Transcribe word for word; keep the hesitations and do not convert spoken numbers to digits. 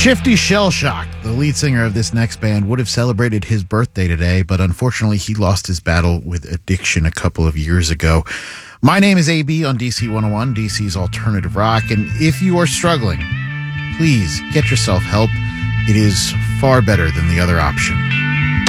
Shifty Shellshock, the lead singer of this next band, would have celebrated his birthday today, but unfortunately he lost his battle with addiction a couple of years ago. My name is A B on D C one oh one, D C's Alternative Rock, and if you are struggling, please get yourself help. It is far better than the other option.